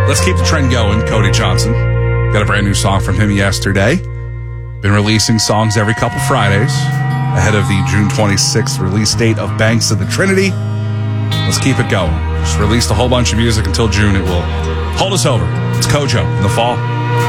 Let's keep the trend going. Cody Johnson. Got a brand new song from him yesterday. Been releasing songs every couple Fridays ahead of the June 26th release date of Banks of the Trinity. Let's keep it going. Just released a whole bunch of music until June. It will hold us over. It's Kojo in the fall.